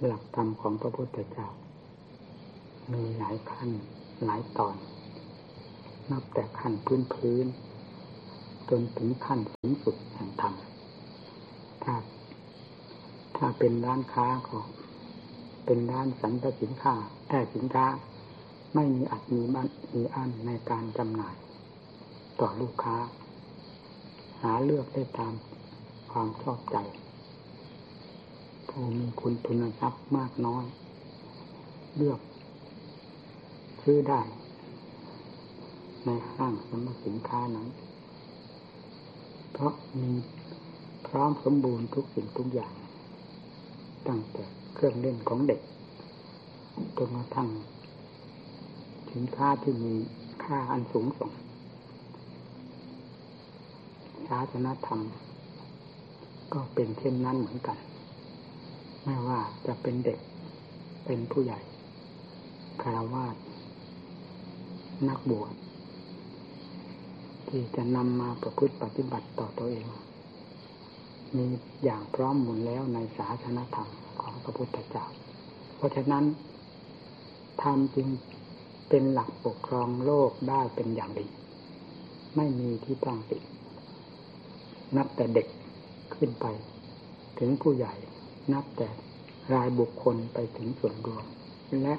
หลักธรรมของพระพุทธเจ้ามีหลายขั้นหลายตอนนับแต่ขั้นพื้นจนถึงขั้นสูงสุดแห่งธรรมถ้าเป็นร้านค้าก็เป็นร้านสรรพสินค้าสินค้าไม่มีอัดมีอั้นในการจำหน่ายต่อลูกค้าหาเลือกได้ตามความชอบใจผู้มีคุณทุนทรัพย์มากน้อยเลือกซื้อได้ในห้างสรรพสินค้านั้นเพราะมีพร้อมสมบูรณ์ทุกสิ่งทุกอย่างตั้งแต่เครื่องเล่นของเด็กจนกระทั่งสินค้าที่มีค่าอันสูงส่งศาสนธรรมก็เป็นเช่นนั้นเหมือนกันไม่ว่าจะเป็นเด็กเป็นผู้ใหญ่ฆราวาสนักบวชที่จะนำมาประพฤติปฏิบัติต่อตัวเองมีอย่างพร้อมหมดแล้วในศาสนธรรมของพระพุทธเจ้าเพราะฉะนั้นธรรมจึงเป็นหลักปกครองโลกได้เป็นอย่างดีไม่มีที่ต้องตินับแต่เด็กขึ้นไปถึงผู้ใหญ่นับแต่รายบุคคลไปถึงส่วนรวมและ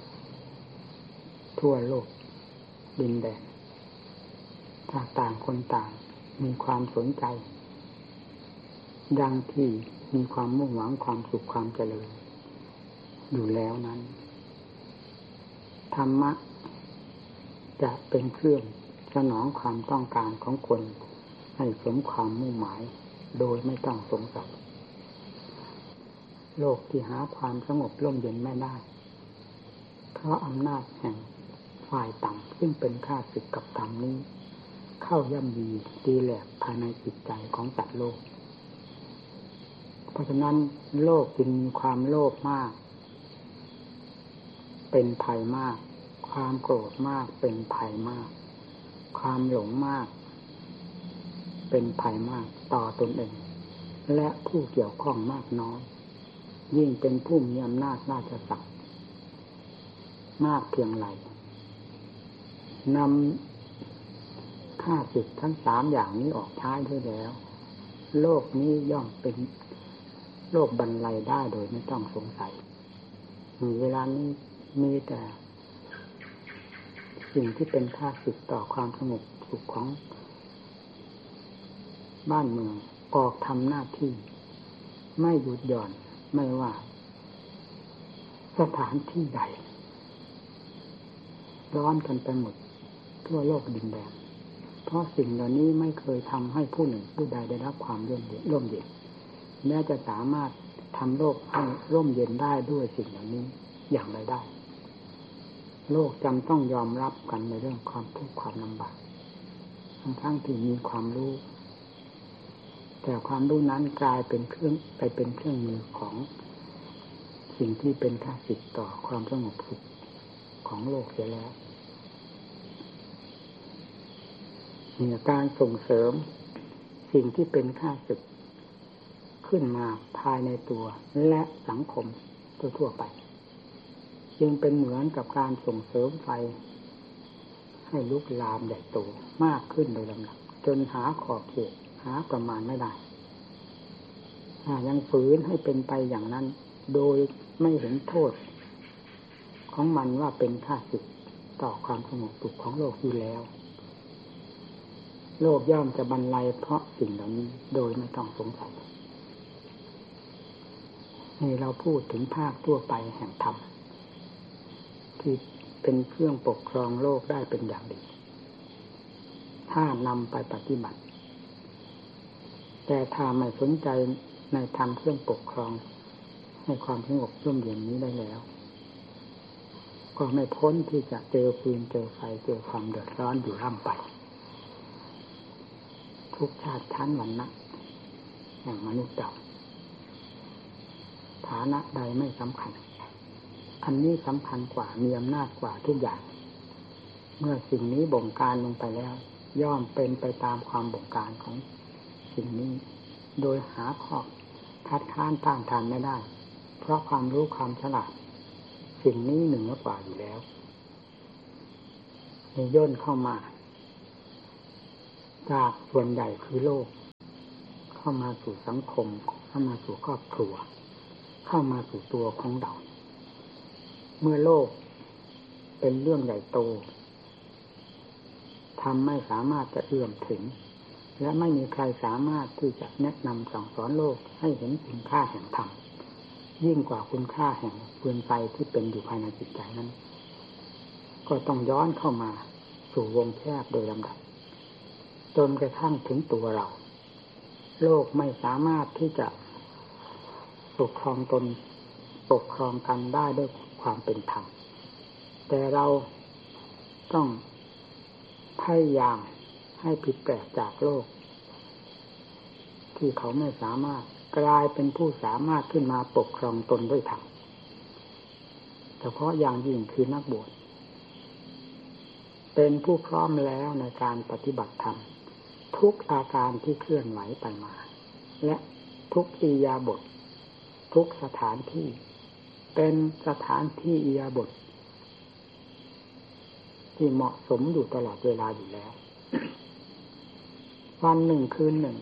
ทั่วโลกดินแดนถ้าต่างคนต่างมีความสนใจดังที่มีความมุ่งหวังความสุขความเจริญอยู่แล้วนั้นธรรมะจะเป็นเครื่องสนองความต้องการของคนให้สมความมุ่งหมายโดยไม่ต้องสงสัยโลกที่หาความสงบร่มเย็นไม่ได้เพราะอำนาจแห่งฝ่ายต่ำซึ่งเป็นข้าศึกกับธรรมนี้เข้าย่ำยีตีแหลกภายในจิตใจของสัตว์โลกเพราะฉะนั้นโลกจึงมีความโลภมากเป็นภัยมากความโกรธมากเป็นภัยมากความหลงมากเป็นภัยมากต่อตนเองและผู้เกี่ยวข้องมากน้อยยิ่งเป็นผู้มีอำนาจราชศักดิ์มากเพียงไรนำข้าศึกทั้งสามอย่างนี้ออกใช้ด้วยแล้วโลกนี้ย่อมเป็นโลกบรรลัยได้โดยไม่ต้องสงสัยเวลานี้มีแต่สิ่งที่เป็นข้าศึกต่อความสงบสุขของบ้านเมืองออกทำหน้าที่ไม่หยุดหย่อนไม่ว่าสถานที่ใดร้อนกันไปหมดทั่วโลกดินแดนเพราะสิ่งเหล่านี้ไม่เคยทำให้ผู้หนึ่งผู้ใดได้รับความร่มเย็นแม้จะสามารถทำโลกให้ร่มเย็นได้ด้วยสิ่งเหล่านี้อย่างไรได้โลกจำต้องยอมรับกันในเรื่องความทุกข์ความลำบากทั้งที่มีความรู้แต่ความรู้นั้นกลายเป็นเครื่องมือของสิ่งที่เป็นข้าศึกต่อความสงบสุขของโลกเสียแล้วมีการส่งเสริมสิ่งที่เป็นข้าศึกขึ้นมาภายในตัวและสังคมทั่วไปจึงเป็นเหมือนกับการส่งเสริมไฟให้ลุกลามใหญ่โตมากขึ้นโดยลำดับจนหาขอบเขตหาประมาณไม่ได้ยังฝืนให้เป็นไปอย่างนั้นโดยไม่เห็นโทษของมันว่าเป็นข้าศึกต่อความสงบสุขของโลกอยู่แล้วโลกย่อมจะบรรลัยเพราะสิ่งเหล่านี้โดยไม่ต้องสงสัยนี่เราพูดถึงภาคทั่วไปแห่งธรรมที่เป็นเครื่องปกครองโลกได้เป็นอย่างดีถ้านำไปปฏิบัติแต่ถ้าไม่สนใจในธรรมเครื่องปกครองให้ความสงบร่มเย็นนี้ได้แล้วก็ไม่พ้นที่จะเจอฟืนเจอไฟเจอความเดือดร้อนอยู่ร่ำไปทุกชาติชั้นวรรณะแห่งมนุษย์เราฐานะใดไม่สำคัญอันนี้สำคัญกว่ามีอำนาจกว่าทุกอย่างเมื่อสิ่งนี้บงการลงไปแล้วย่อมเป็นไปตามความบงการของสิ่งนี้โดยหาข้อคัดค้านต้านทานไม่ได้เพราะความรู้ความฉลาดสิ่งนี้เหนือกว่าอยู่แล้วมีย่นเข้ามาจากส่วนใหญ่คือโลกเข้ามาสู่สังคมเข้ามาสู่ครอบครัวเข้ามาสู่ตัวของเราเมื่อโลกเป็นเรื่องใหญ่โตทำไม่สามารถจะเอื้อมถึงและไม่มีใครสามารถที่จะแนะนำสั่งสอนโลกให้เห็นคุณค่าแห่งธรรมยิ่งกว่าคุณค่าแห่งฟืนไฟที่เป็นอยู่ภายในจิตใจนั้นก็ต้องย้อนเข้ามาสู่วงแคบโดยลำดับจนกระทั่งถึงตัวเราโลกไม่สามารถที่จะปกครองตนปกครองกันได้ด้วยความเป็นธรรมแต่เราต้องพยายามให้ผิดแปลกจากโลกที่เขาไม่สามารถกลายเป็นผู้สามารถขึ้นมาปกครองตนด้วยธรรมเฉพาะอย่างยิ่งคือนักบวชเป็นผู้พร้อมแล้วในการปฏิบัติธรรมทุกอาการที่เคลื่อนไหวไปมาและทุกอิริยาบถทุกสถานที่เป็นสถานที่อิริยาบถที่เหมาะสมอยู่ตลอดเวลาอยู่แล้ว วันหนึ่งคืนหนึ่ง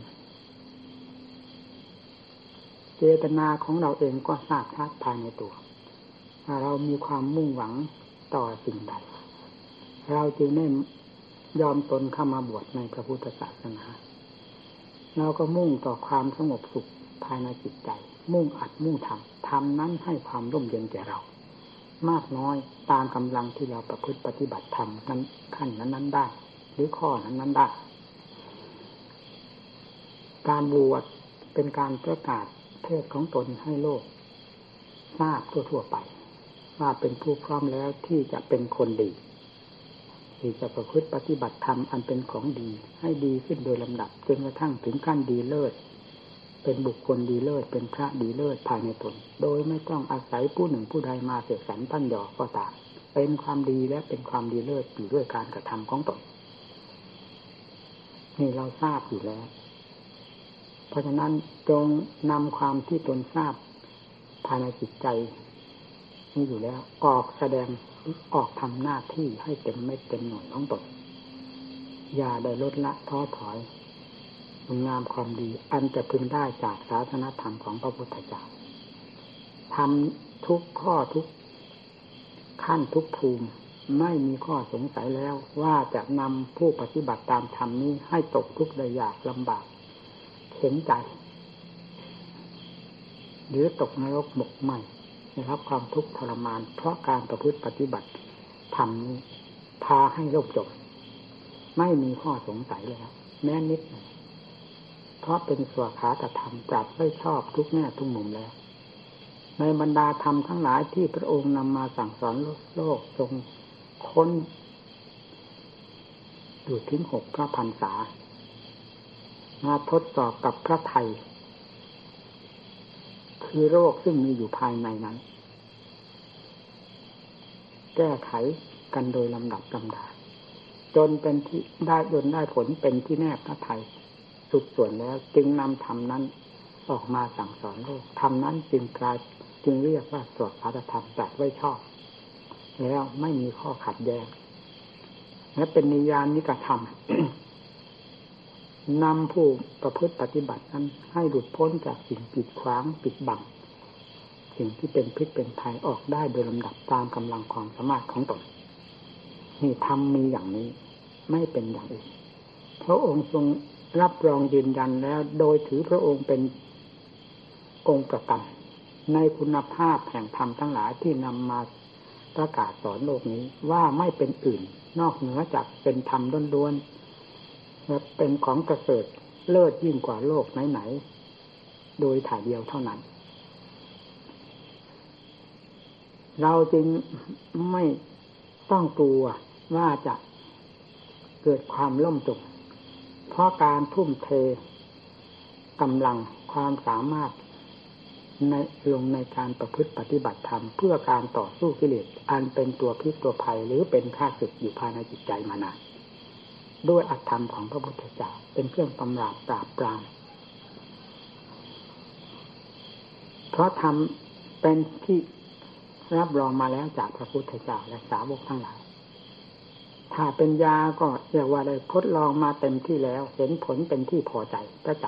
เจตนาของเราเองก็ทราบชัดภายในตัวว่าเรามีความมุ่งหวังต่อสิ่งใดเราจึงได้ยอมตนเข้ามาบวชในพระพุทธศาสนาเราก็มุ่งต่อความสงบสุขภายในจิตใจมุ่งอัดมุ่งทำนั้นให้ความร่มเย็นแก่เรามากน้อยตามกำลังที่เราประพฤติปฏิบัติธรรมนั้นขั้นนั้นได้หรือข้อนั้นได้การบวชเป็นการประกาศเพศของตนให้โลกทราบทั่วไปว่าเป็นผู้พร้อมแล้วที่จะเป็นคนดีที่จะประพฤติปฏิบัติธรรมอันเป็นของดีให้ดีขึ้นโดยลำดับจนกระทั่งถึงขั้นดีเลิศเป็นบุคคลดีเลิศเป็นพระดีเลิศภายในตนโดยไม่ต้องอาศัยผู้หนึ่งผู้ใดมาเสกสรรปั้นหยอกก็ตามเป็นความดีและเป็นความดีเลิศอยู่ด้วยการกระทำของตนนี่เราทราบอยู่แล้วเพราะฉะนั้นจงนำความที่ตนทราบภายในจิตใจนี่อยู่แล้วออกแสดงออกทำหน้าที่ให้เต็มเม็ดเต็มหน่วยของตนอย่าได้ลดละท้อถอยคุณงามความดีอันจะพึงได้จากศาสนธรรมของพระพุทธเจ้าทำทุกข้อทุกขั้นทุกภูมิไม่มีข้อสงสัยแล้วว่าจะนำผู้ปฏิบัติตามธรรมนี้ให้ตกทุกข์ได้ยากลำบากเข็นใจหรือตกนรกหมกไหมนะครับความทุกข์ทรมานเพราะการประพฤติปฏิบัติธรรมนี้พาให้โลกจบไม่มีข้อสงสัยเลยครับแม้นิดเพราะเป็นสวขาตธรรมจัดไม่ชอบทุกแง่ทุกมุมแล้วในบรรดาธรรมทั้งหลายที่พระองค์นำมาสั่งสอนโลกทรงค้นอยู่ถึง6 พระพรรษามาทดสอบกับพระไทยคือโรคซึ่งมีอยู่ภายในนั้นแก้ไขกันโดยลำดับลำดาจนเป็นที่ได้ผลเป็นที่แน่พระไทยสุดส่วนแล้วจึงนำธรรมนั้นออกมาสั่งสอนโลกธรรมนั้นจึงเรียกว่าสวดพระธรรมจัดไว้ชอบแล้วไม่มีข้อขัดแย้งและเป็นนิยานิกธรรม นำผู้ประพฤติปฏิบัตินั้นให้หลุดพ้นจากสิ่งปิดขวางปิดบังสิ่งที่เป็นพิษเป็นภัยออกได้โดยลำดับตามกำลังความสามารถของตนนี่ธรรมมีอย่างนี้ไม่เป็นอย่างอื่นพระองค์ทรงรับรองยืนยันแล้วโดยถือพระองค์เป็นองค์ประกันในคุณภาพแห่งธรรมทั้งหลายที่นำมาประกาศสอนโลกนี้ว่าไม่เป็นอื่นนอกเหนือจากเป็นธรรมล้วนๆและเป็นของประเสริฐเลิศยิ่งกว่าโลกไหนๆโดยถ่ายเดียวเท่านั้นเราจึงไม่ต้องกลัวว่าจะเกิดความล่มจมเพราะการทุ่มเทกำลังความสามารถลงในการประพฤติปฏิบัติธรรมเพื่อการต่อสู้กิเลสอันเป็นตัวพิษตัวภัยหรือเป็นข้าศึกอยู่ภายในจิตใจมานานด้วยอธรรมของพระพุทธเจ้าเป็นเครื่องปราบปรามเพราะธรรมเป็นที่รับรองมาแล้วจากพระพุทธเจ้าและสาวกทั้งหลายถ้าเป็นยาก็เรียกว่าได้ทดลองมาเต็มที่แล้วเห็นผลเป็นที่พอใจประจั